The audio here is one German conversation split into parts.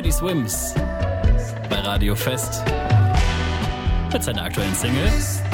Teddy Swims bei Radio Fest mit seiner aktuellen Single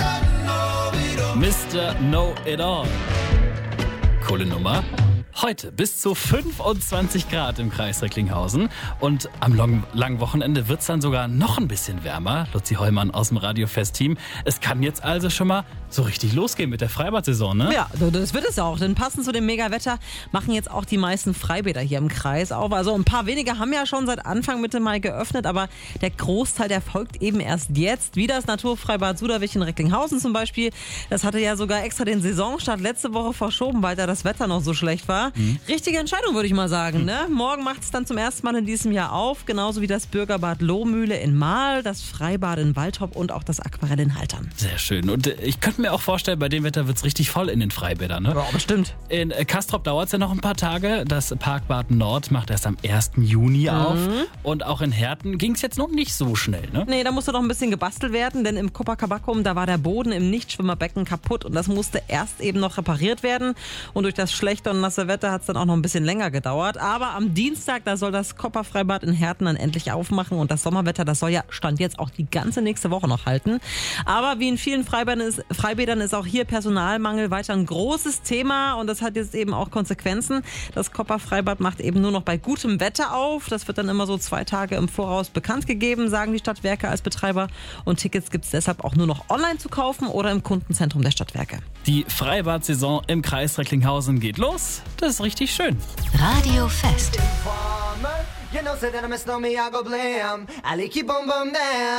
Mr. Know It All. Coole Nummer. Heute bis zu 25 Grad im Kreis Recklinghausen und am langen Wochenende wird es dann sogar noch ein bisschen wärmer. Luzi Heumann aus dem Radio Fest-Team. Es kann jetzt also schon mal so richtig losgehen mit der Freibad-Saison, ne? Ja, das wird es auch. Denn passend zu dem Mega-Wetter machen jetzt auch die meisten Freibäder hier im Kreis auf. Also ein paar wenige haben ja schon seit Anfang Mitte Mai geöffnet, aber der Großteil, der folgt eben erst jetzt. Wie das Naturfreibad Suderwich in Recklinghausen zum Beispiel. Das hatte ja sogar extra den Saisonstart letzte Woche verschoben, weil da das Wetter noch so schlecht war. Richtige Entscheidung, würde ich mal sagen. Ne? Morgen macht es dann zum ersten Mal in diesem Jahr auf, genauso wie das Bürgerbad Lohmühle in Mahl, das Freibad in Waldrop und auch das Aquarell in Haltern. Sehr schön. Und ich könnte mir auch vorstellen, bei dem Wetter wird es richtig voll in den Freibädern. Ne? Ja, bestimmt. In Castrop dauert es ja noch ein paar Tage. Das Parkbad Nord macht erst am 1. Juni auf. Und auch in Herten ging es jetzt noch nicht so schnell. Ne? Nee, da musste noch ein bisschen gebastelt werden, denn im Copacabacum, da war der Boden im Nichtschwimmerbecken kaputt und das musste erst eben noch repariert werden. Und durch das schlechte und nasse Wetter hat es dann auch noch ein bisschen länger gedauert. Aber am Dienstag, da soll das Copper-Freibad in Herten dann endlich aufmachen und das Sommerwetter, das soll ja Stand jetzt auch die ganze nächste Woche noch halten. Aber wie in vielen Freibädern ist auch hier Personalmangel weiter ein großes Thema und das hat jetzt eben auch Konsequenzen. Das Copper-Freibad macht eben nur noch bei gutem Wetter auf. Das wird dann immer so 2 Tage im Voraus bekannt gegeben, sagen die Stadtwerke als Betreiber. Und Tickets gibt es deshalb auch nur noch online zu kaufen oder im Kundenzentrum der Stadtwerke. Die Freibad-Saison im Kreis Recklinghausen geht los. Das ist richtig schön. Radio Fest.